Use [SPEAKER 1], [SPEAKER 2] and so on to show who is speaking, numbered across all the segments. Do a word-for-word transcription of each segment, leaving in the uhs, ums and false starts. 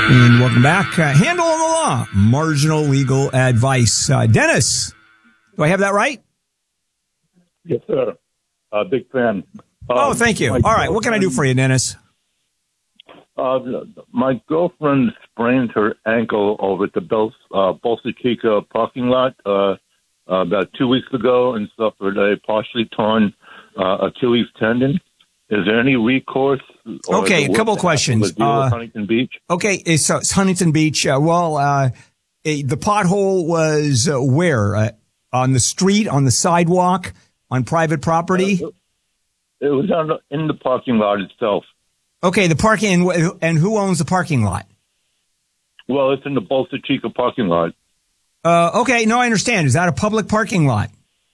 [SPEAKER 1] And welcome back. Uh, Handel on the Law, marginal legal advice. Uh, Dennis, do I have that right?
[SPEAKER 2] Yes, sir. Uh, big fan.
[SPEAKER 1] Oh,
[SPEAKER 2] Um,
[SPEAKER 1] thank you. All right. What can I do for you, Dennis?
[SPEAKER 2] Uh, my girlfriend sprained her ankle over at the Bel- uh, Bolsa Chica parking lot uh, uh, about two weeks ago and suffered a partially torn uh, Achilles tendon. Is there any recourse?
[SPEAKER 1] Okay, a couple of questions. Uh,
[SPEAKER 2] Huntington Beach?
[SPEAKER 1] Okay, it's, uh, it's Huntington Beach. Uh, well, uh, a, the pothole was uh, where? Uh, on the street, on the sidewalk, on private property?
[SPEAKER 2] Uh, it was on the, in the parking lot itself.
[SPEAKER 1] Okay, the parking, and, and who owns the parking lot?
[SPEAKER 2] Well, it's in the Bolsa Chica parking lot.
[SPEAKER 1] Uh, okay, no, I understand. Is that a public parking lot?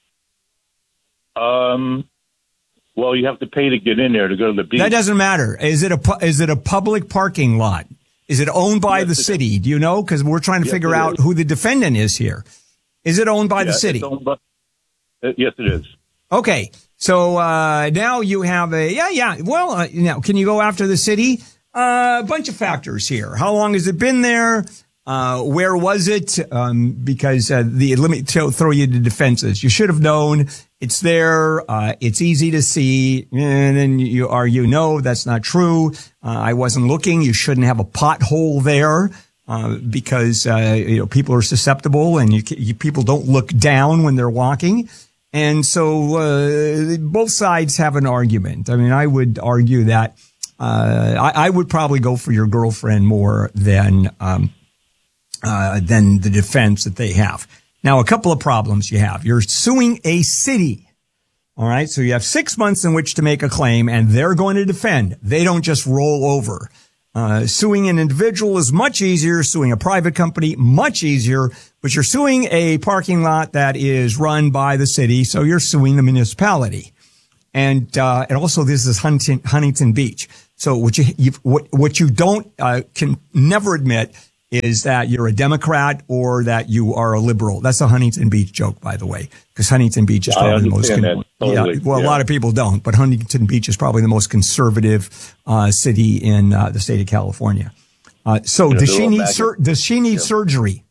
[SPEAKER 2] Um... Well, you have to pay to get in there to go to the beach.
[SPEAKER 1] That doesn't matter. Is it a pu- is it a public parking lot? Is it owned by
[SPEAKER 2] yes,
[SPEAKER 1] the city? Do you know? Because we're trying to
[SPEAKER 2] yes,
[SPEAKER 1] figure out
[SPEAKER 2] is.
[SPEAKER 1] who the defendant is here. Is it owned by
[SPEAKER 2] yeah,
[SPEAKER 1] the city?
[SPEAKER 2] It's owned by, uh, yes, it is.
[SPEAKER 1] Okay. So uh, now you have a yeah yeah. Well, uh, now can you go after the city? Uh, a bunch of factors here. How long has it been there? Uh, where was it? Um, because uh, the let me t- throw you to defenses. You should have known. It's there. Uh, it's easy to see. And then you argue, no, that's not true. Uh, I wasn't looking. You shouldn't have a pothole there, uh, because, uh, you know, people are susceptible and you, you, people don't look down when they're walking. And so, uh, both sides have an argument. I mean, I would argue that, uh, I, I would probably go for your girlfriend more than, um, uh, than the defense that they have. Now, a couple of problems you have. You're suing a city. All right. So you have six months in which to make a claim and they're going to defend. They don't just roll over. Uh, suing an individual is much easier. Suing a private company, much easier. But you're suing a parking lot that is run by the city. So you're suing the municipality. And, uh, and also this is Huntington, Huntington Beach. So what you, you what, what you don't, uh, can never admit is that you're a Democrat or that you are a liberal. That's a Huntington Beach joke, by the way, because Huntington Beach is probably the most, con-
[SPEAKER 2] that, totally.
[SPEAKER 1] yeah, well,
[SPEAKER 2] yeah.
[SPEAKER 1] a lot of people don't, but Huntington Beach is probably the most conservative, uh, city in, uh, the state of California. Uh, so
[SPEAKER 2] yeah,
[SPEAKER 1] does she need, sur- does she need
[SPEAKER 2] yeah.
[SPEAKER 1] surgery?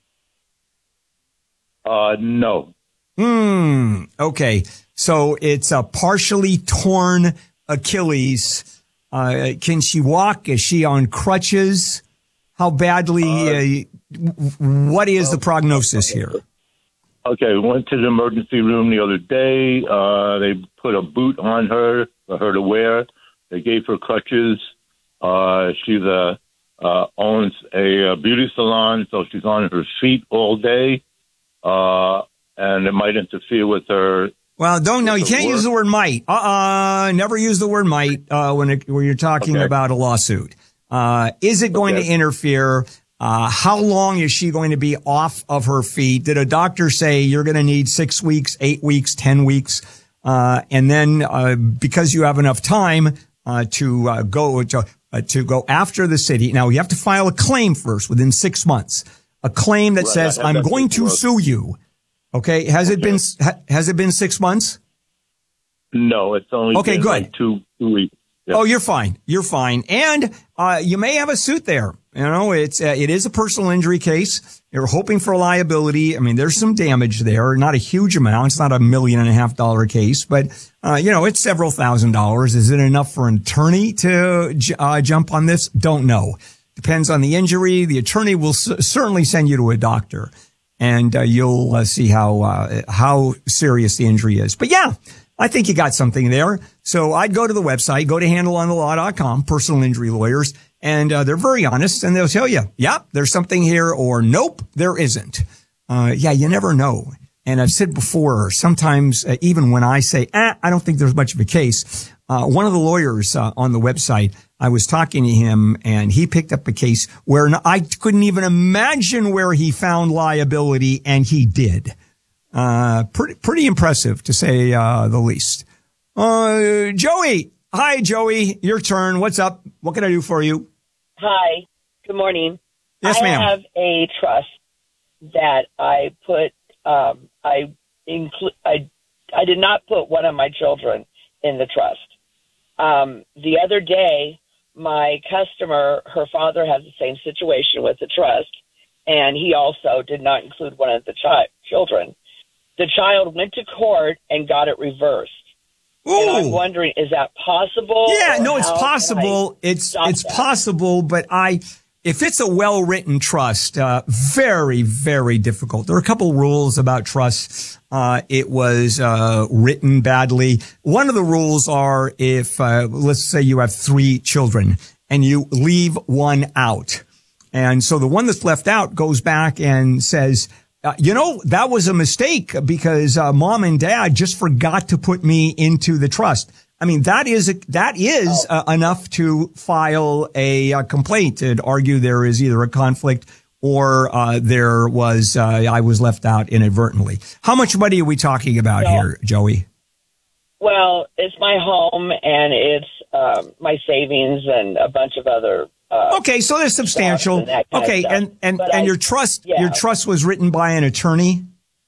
[SPEAKER 2] Uh, no.
[SPEAKER 1] Hmm. Okay. So it's a partially torn Achilles. Uh, can she walk? Is she on crutches? How badly, uh, what is the prognosis here?
[SPEAKER 2] Okay, we went to the emergency room the other day. Uh, they put a boot on her for her to wear. They gave her crutches. Uh, she's a, uh, owns a, a beauty salon, so she's on her feet all day. Uh, and it might interfere with her.
[SPEAKER 1] Well, don't know. You can't
[SPEAKER 2] work.
[SPEAKER 1] use the word might. Uh-uh. Never use the word might, uh, when it, when you're talking
[SPEAKER 2] okay.
[SPEAKER 1] about a lawsuit. Uh, is it going
[SPEAKER 2] okay.
[SPEAKER 1] to interfere? Uh, how long is she going to be off of her feet? Did a doctor say you're going to need six weeks, eight weeks, ten weeks? Uh, and then, uh, because you have enough time, uh, to, uh, go, to, uh, to go after the city. Now you have to file a claim first within six months, a claim that
[SPEAKER 2] right,
[SPEAKER 1] says, I'm going to work. sue you. Okay. Has okay. it been, ha, has it been six months?
[SPEAKER 2] No, it's only
[SPEAKER 1] okay,
[SPEAKER 2] been
[SPEAKER 1] good.
[SPEAKER 2] like two, two weeks. Yep.
[SPEAKER 1] Oh, you're fine. You're fine. And, uh, you may have a suit there. You know, it's, uh, it is a personal injury case. You're hoping for liability. I mean, there's some damage there. Not a huge amount. It's not a million and a half dollar case, but, uh, you know, it's several thousand dollars. Is it enough for an attorney to, uh, jump on this? Don't know. Depends on the injury. The attorney will c- certainly send you to a doctor and, uh, you'll uh, see how, uh, how serious the injury is. But yeah. I think you got something there. So I'd go to the website, go to handle on the law dot com, personal injury lawyers, and uh, they're very honest, and they'll tell you, yeah, there's something here, or nope, there isn't. Uh, yeah, you never know. And I've said before, sometimes uh, even when I say, ah, I don't think there's much of a case, uh, one of the lawyers uh, on the website, I was talking to him, and he picked up a case where I couldn't even imagine where he found liability, and he did. Uh, pretty, pretty impressive to say, uh, the least. Uh, Joey. Hi, Joey. Your turn. What's up? What can I do for you?
[SPEAKER 3] Hi. Good morning.
[SPEAKER 1] Yes,
[SPEAKER 3] I
[SPEAKER 1] ma'am.
[SPEAKER 3] I have a trust that I put, um, I include, I, I did not put one of my children in the trust. Um, the other day my customer, her father had the same situation with the trust, and he also did not include one of the chi- children. The child went to court and got it reversed.
[SPEAKER 1] Ooh.
[SPEAKER 3] And I'm wondering, is that possible?
[SPEAKER 1] Yeah,
[SPEAKER 3] or
[SPEAKER 1] no, it's
[SPEAKER 3] how can I
[SPEAKER 1] possible. It's
[SPEAKER 3] stop
[SPEAKER 1] it's
[SPEAKER 3] that?
[SPEAKER 1] possible, but I, if it's a well-written trust, uh, very, very difficult. There are a couple rules about trusts. Uh, it was, uh, written badly. One of the rules are if, uh, let's say you have three children and you leave one out. And so the one that's left out goes back and says, Uh, you know, that was a mistake because uh, mom and dad just forgot to put me into the trust. I mean, that is a, that is uh, enough to file a, uh complaint and argue there is either a conflict or uh, there was uh, I was left out inadvertently. How much money are we talking about
[SPEAKER 3] No.
[SPEAKER 1] here, Joey?
[SPEAKER 3] Well, it's my home, and it's um, my savings and a bunch of other. Uh,
[SPEAKER 1] Okay, so they're substantial.
[SPEAKER 3] and that kind of
[SPEAKER 1] Okay,
[SPEAKER 3] stuff.
[SPEAKER 1] and and
[SPEAKER 3] But
[SPEAKER 1] and
[SPEAKER 3] I-
[SPEAKER 1] your trust
[SPEAKER 3] yeah.
[SPEAKER 1] your trust was written by an attorney?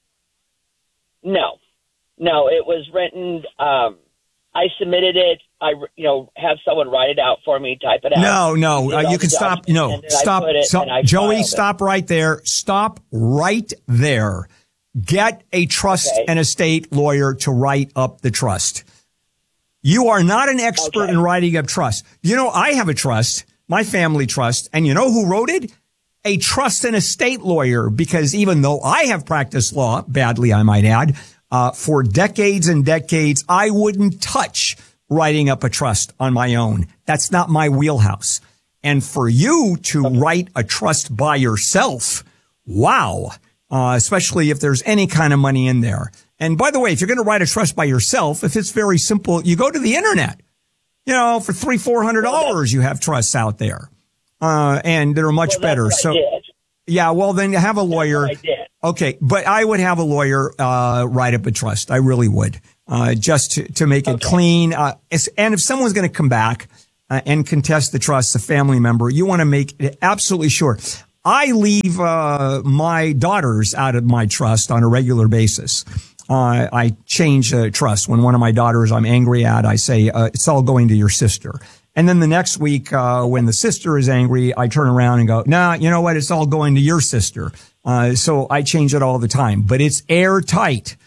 [SPEAKER 3] No, no, it was written. Um, I submitted it. I, you know, have someone write it out for me, type it out.
[SPEAKER 1] No, no,
[SPEAKER 3] Did
[SPEAKER 1] uh,
[SPEAKER 3] all
[SPEAKER 1] you
[SPEAKER 3] the
[SPEAKER 1] can stop.
[SPEAKER 3] documents,
[SPEAKER 1] No,
[SPEAKER 3] and then I
[SPEAKER 1] stop.
[SPEAKER 3] put it,
[SPEAKER 1] stop.
[SPEAKER 3] and I
[SPEAKER 1] Joey,
[SPEAKER 3] filed it.
[SPEAKER 1] stop right there. Stop right there. Get a trust
[SPEAKER 3] Okay.
[SPEAKER 1] and estate lawyer to write up the trust. You are not an expert
[SPEAKER 3] Okay.
[SPEAKER 1] in writing up trust. You know, I have a trust, my family trust, and you know who wrote it? A trust and estate lawyer, because even though I have practiced law, badly I might add, uh, for decades and decades, I wouldn't touch writing up a trust on my own. That's not my wheelhouse. And for you to write a trust by yourself, wow, uh, especially if there's any kind of money in there. And by the way, if you're going to write a trust by yourself, if it's very simple, you go to the internet. You know, for three, four hundred dollars, you have trusts out there, uh, and they're much
[SPEAKER 3] Well, that's
[SPEAKER 1] better.
[SPEAKER 3] what I
[SPEAKER 1] So,
[SPEAKER 3] did.
[SPEAKER 1] yeah, well, then have a lawyer.
[SPEAKER 3] That's what I did.
[SPEAKER 1] Okay, but I would have a lawyer uh, write up a trust. I really would, uh, just to, to make it
[SPEAKER 3] Okay.
[SPEAKER 1] clean. Uh, it's- and if someone's going to come back uh, and contest the trust, a family member, you want to make it absolutely sure. I leave uh, my daughters out of my trust on a regular basis. Uh, I change uh, trust. When one of my daughters I'm angry at, I say, uh, it's all going to your sister. And then the next week, uh, when the sister is angry, I turn around and go, nah, you know what? It's all going to your sister. Uh, so I change it all the time, but it's airtight.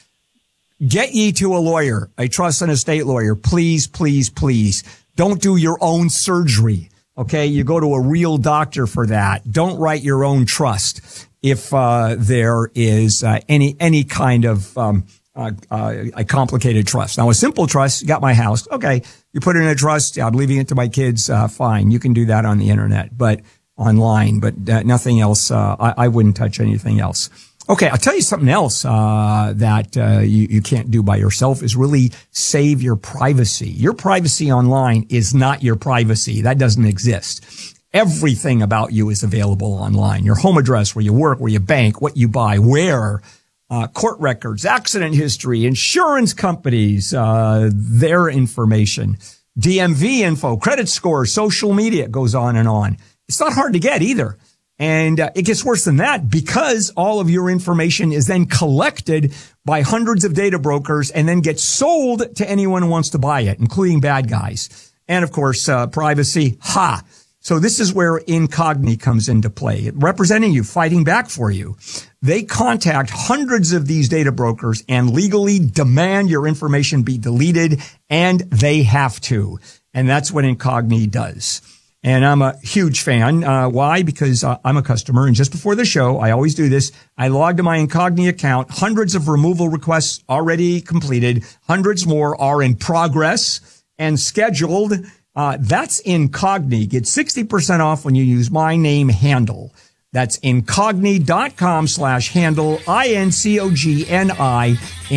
[SPEAKER 1] Get ye to a lawyer, a trust and estate lawyer. Please, please, please don't do your own surgery. Okay. You go to a real doctor for that. Don't write your own trust. If, uh, there is, uh, any, any kind of, um, uh, uh, a complicated trust. Now, a simple trust, you got my house. Okay. You put it in a trust. I'm leaving it to my kids. Uh, fine. You can do that on the internet, but online, but uh, nothing else. Uh, I, I wouldn't touch anything else. Okay. I'll tell you something else, uh, that, uh, you, you can't do by yourself is really save your privacy. Your privacy online is not your privacy. That doesn't exist. Everything about you is available online. Your home address, where you work, where you bank, what you buy, where, uh, court records, accident history, insurance companies, uh, their information, D M V info, credit score, social media, it goes on and on. It's not hard to get either. And uh, it gets worse than that because all of your information is then collected by hundreds of data brokers and then gets sold to anyone who wants to buy it, including bad guys. And of course, uh, privacy. Ha. So this is where Incogni comes into play, representing you, fighting back for you. They contact hundreds of these data brokers and legally demand your information be deleted, and they have to. And that's what Incogni does. And I'm a huge fan. Uh, why? Because uh, I'm a customer. And just before the show, I always do this. I log to my Incogni account. Hundreds of removal requests already completed. Hundreds more are in progress and scheduled. Uh, that's Incogni. Get sixty percent off when you use my name handle. That's incogni.com slash handle, I N C O G N I,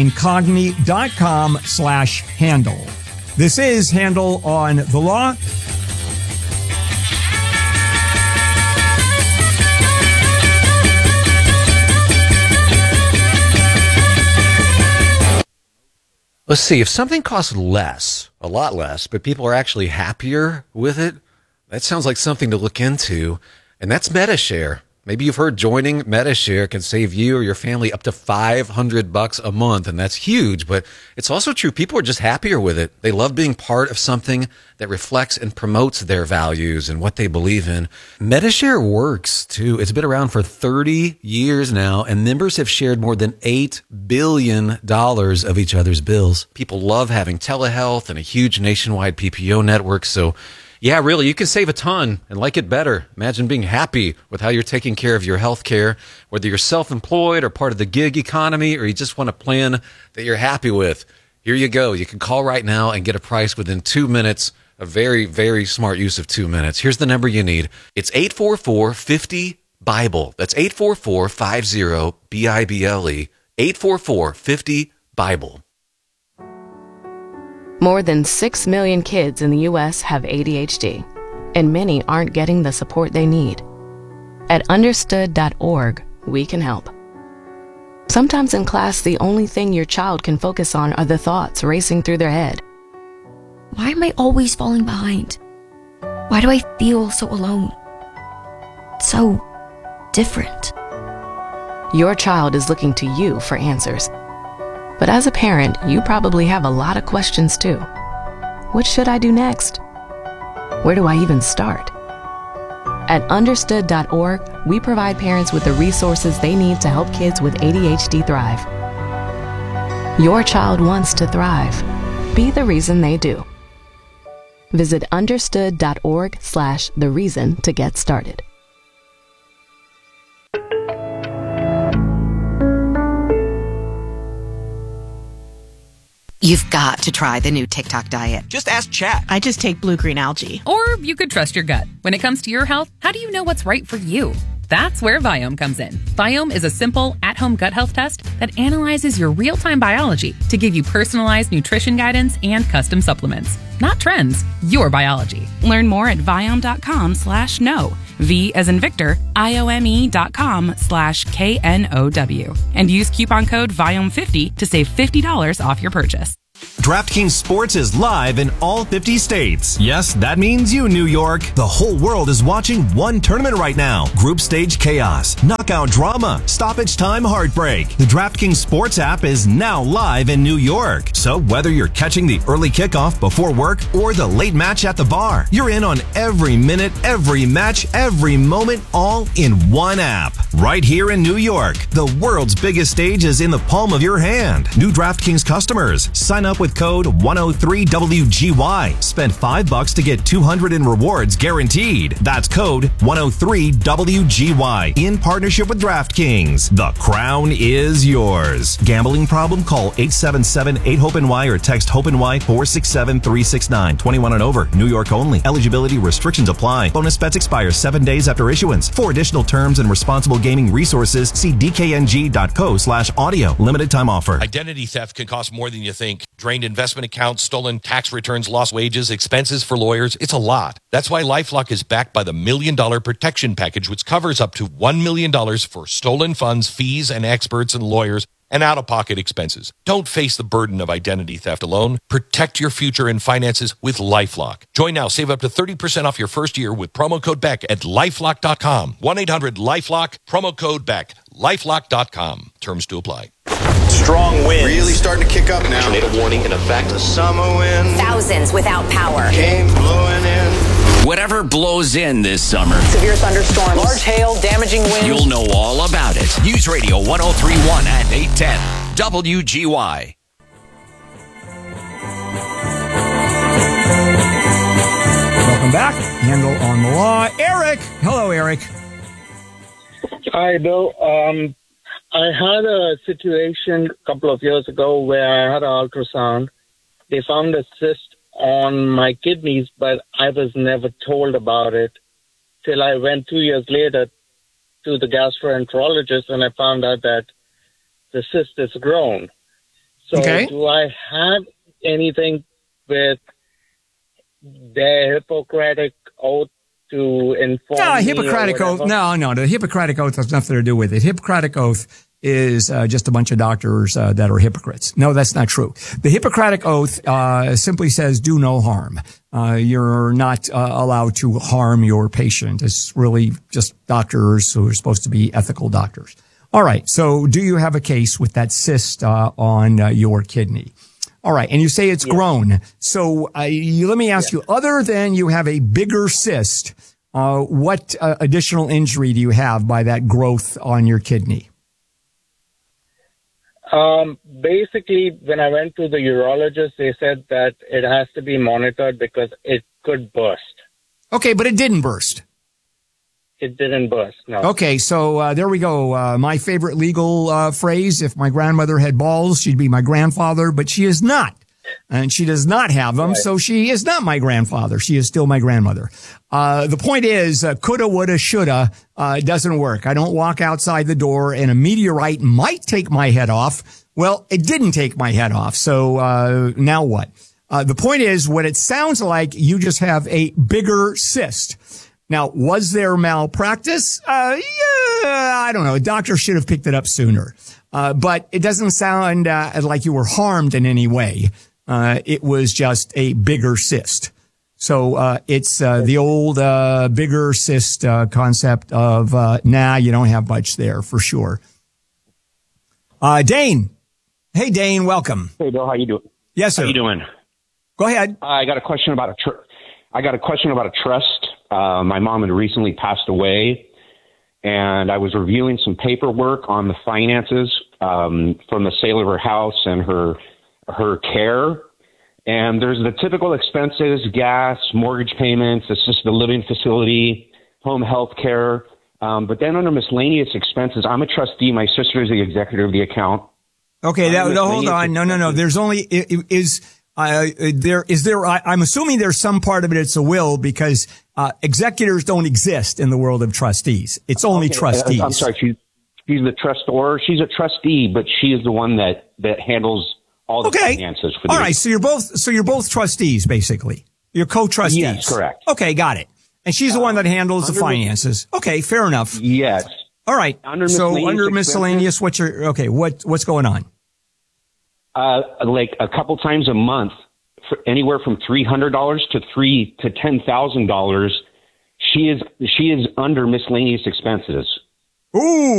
[SPEAKER 1] incogni.com slash handle. This is Handle on the Law.
[SPEAKER 4] Let's see, if something costs less, a lot less, but people are actually happier with it, that sounds like something to look into. And that's MetaShare. Maybe you've heard joining Medi-Share can save you or your family up to five hundred bucks a month, and that's huge, but it's also true. People are just happier with it. They love being part of something that reflects and promotes their values and what they believe in. Medi-Share works, too. It's been around for thirty years now, and members have shared more than eight billion dollars of each other's bills. People love having telehealth and a huge nationwide P P O network, so yeah, really, you can save a ton and like it better. Imagine being happy with how you're taking care of your health care, whether you're self-employed or part of the gig economy, or you just want a plan that you're happy with. Here you go. You can call right now and get a price within two minutes. A very, very smart use of two minutes. Here's the number you need. It's eight four four, five zero, BIBLE. That's eight four four, five zero, B I B L E. eight four four, five zero, BIBLE.
[SPEAKER 5] More than six million kids in the U S have A D H D, and many aren't getting the support they need. At understood dot org, we can help. Sometimes in class, the only thing your child can focus on are the thoughts racing through their head.
[SPEAKER 6] Why am I always falling behind? Why do I feel so alone? So different.
[SPEAKER 5] Your child is looking to you for answers. But as a parent, you probably have a lot of questions too. What should I do next? Where do I even start? At understood dot org, we provide parents with the resources they need to help kids with A D H D thrive. Your child wants to thrive. Be the reason they do. Visit understood dot org slash the reason to get started.
[SPEAKER 7] You've got to try the new TikTok diet.
[SPEAKER 8] Just ask Chat.
[SPEAKER 9] I just take blue green algae.
[SPEAKER 10] Or you could trust your gut. When it comes to your health, how do you know what's right for you? That's where Viome comes in. Viome is a simple, at-home gut health test that analyzes your real-time biology to give you personalized nutrition guidance and custom supplements. Not trends, your biology.
[SPEAKER 9] Learn more at Viome.com slash no. V as in Victor, I-O-M-E dot com slash K N O W. And use coupon code Viome fifty to save fifty dollars off your purchase.
[SPEAKER 11] DraftKings Sports is live in all fifty states. Yes, that means you, New York. The whole world is watching one tournament right now. Group stage chaos, knockout drama, stoppage time heartbreak. The DraftKings Sports app is now live in New York. So whether you're catching the early kickoff before work or the late match at the bar, you're in on every minute, every match, every moment, all in one app. Right here in New York, the world's biggest stage is in the palm of your hand. New DraftKings customers, sign up with code one oh three W G Y. Spend five bucks to get two hundred in rewards guaranteed. That's code one oh three W G Y in partnership with DraftKings. The crown is yours. Gambling problem? Call eight seven seven, eight, hope N Y or text HOPE-NY four six seven, three six nine. twenty-one and over. New York only. Eligibility restrictions apply. Bonus bets expire seven days after issuance. For additional terms and responsible gaming resources, see D K N G dot co slash audio. Limited time offer.
[SPEAKER 12] Identity theft can cost more than you think. Drained investment accounts, stolen tax returns, lost wages, expenses for lawyers. It's a lot. That's why LifeLock is backed by the Million Dollar Protection Package, which covers up to one million dollars for stolen funds, fees, and experts and lawyers, and out-of-pocket expenses. Don't face the burden of identity theft alone. Protect your future and finances with LifeLock. Join now. Save up to thirty percent off your first year with promo code Beck at lifelock dot com. one eight hundred lifelock, promo code Beck. lifelock dot com. Terms to apply.
[SPEAKER 13] Strong winds.
[SPEAKER 14] Really starting to kick up now.
[SPEAKER 13] Tornado warning in effect.
[SPEAKER 14] The summer wind.
[SPEAKER 15] Thousands without power.
[SPEAKER 14] Came blowing in.
[SPEAKER 16] Whatever blows in this summer.
[SPEAKER 17] Severe thunderstorms.
[SPEAKER 18] Large hail, damaging winds.
[SPEAKER 16] You'll know all about it. News Radio one oh three point one and eight ten. W G Y.
[SPEAKER 1] Welcome back. Handel on the Law. Eric. Hello, Eric.
[SPEAKER 19] Hi, Bill. Um, I had a situation a couple of years ago where I had an ultrasound. They found a cyst on my kidneys, but I was never told about it till I went two years later to the gastroenterologist, and I found out that the cyst is grown. So
[SPEAKER 1] okay.
[SPEAKER 19] Do I have anything with the Hippocratic Oath to inform
[SPEAKER 1] No,
[SPEAKER 19] me
[SPEAKER 1] Hippocratic
[SPEAKER 19] or
[SPEAKER 1] Oath. No, no, the Hippocratic Oath has nothing to do with it. Hippocratic Oath is uh, just a bunch of doctors uh, that are hypocrites. No, that's not true. The Hippocratic Oath uh, simply says do no harm. Uh, you're not uh, allowed to harm your patient. It's really just doctors who are supposed to be ethical doctors. All right. So do you have a case with that cyst uh, on uh, your kidney? All right. And you say it's yeah. grown. So uh, you, let me ask yeah. you, other than you have a bigger cyst, uh, what uh, additional injury do you have by that growth on your kidney?
[SPEAKER 19] Um, basically, when I went to the urologist, they said that it has to be monitored because it could burst.
[SPEAKER 1] Okay, but it didn't burst.
[SPEAKER 19] It didn't burst, no.
[SPEAKER 1] Okay, so uh, there we go. Uh, my favorite legal uh, phrase, if my grandmother had balls, she'd be my grandfather, but she is not. And she does not have them, right. So she is not my grandfather. She is still my grandmother. Uh, the point is, uh, coulda, woulda, shoulda, uh, doesn't work. I don't walk outside the door and a meteorite might take my head off. Well, it didn't take my head off. So, uh, now what? Uh, the point is, what it sounds like, you just have a bigger cyst. Now, was there malpractice? Uh, yeah, I don't know. A doctor should have picked it up sooner. Uh, but it doesn't sound uh, like you were harmed in any way. Uh, it was just a bigger cyst. So, uh, it's, uh, the old, uh, bigger cyst, uh, concept of, uh, nah, you don't have much there for sure. Uh, Dane. Hey, Dane, welcome.
[SPEAKER 8] Hey, Bill, how you doing?
[SPEAKER 1] Yes, sir.
[SPEAKER 8] How you doing?
[SPEAKER 1] Go ahead.
[SPEAKER 8] Uh, I got a question about a, tr- I got a question about a trust. Uh, my mom had recently passed away, and I was reviewing some paperwork on the finances, um, from the sale of her house and her, her care. And there's the typical expenses, gas, mortgage payments, assisted living facility, home health care. Um, but then under miscellaneous expenses, I'm a trustee. My sister is the executor of the account.
[SPEAKER 1] Okay, that, no, hold on. No, no, no. There's only, is, uh, there, is there, I, I'm assuming there's some part of it, it's a will, because, uh, executors don't exist in the world of trustees. It's only
[SPEAKER 8] okay,
[SPEAKER 1] trustees.
[SPEAKER 8] I'm sorry. She's, she's the trustor. She's a trustee, but she is the one that, that handles all the
[SPEAKER 1] okay.
[SPEAKER 8] finances for
[SPEAKER 1] all
[SPEAKER 8] the
[SPEAKER 1] right. So you're both, so you're both trustees, basically. You're co-trustees.
[SPEAKER 8] Yes, correct.
[SPEAKER 1] Okay, got it. And she's the one that handles uh, the finances. Okay, fair enough.
[SPEAKER 8] Yes.
[SPEAKER 1] All right.
[SPEAKER 8] Under
[SPEAKER 1] so
[SPEAKER 8] miscellaneous
[SPEAKER 1] under miscellaneous, what's your, okay, what, what's going on?
[SPEAKER 8] Uh, like a couple times a month, for anywhere from three hundred dollars to three to ten thousand dollars. She is, she is under miscellaneous expenses.
[SPEAKER 1] Ooh.